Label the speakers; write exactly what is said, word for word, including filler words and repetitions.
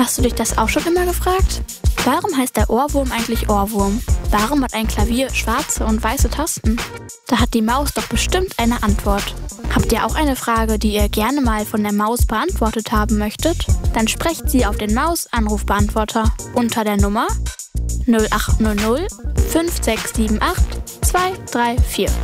Speaker 1: Hast du dich das auch schon immer gefragt? Warum heißt der Ohrwurm eigentlich Ohrwurm? Warum hat ein Klavier schwarze und weiße Tasten? Da hat die Maus doch bestimmt eine Antwort. Habt ihr auch eine Frage, die ihr gerne mal von der Maus beantwortet haben möchtet? Dann sprecht sie auf den Maus-Anrufbeantworter unter der Nummer null acht null null fünf sechs sieben acht zwei drei vier.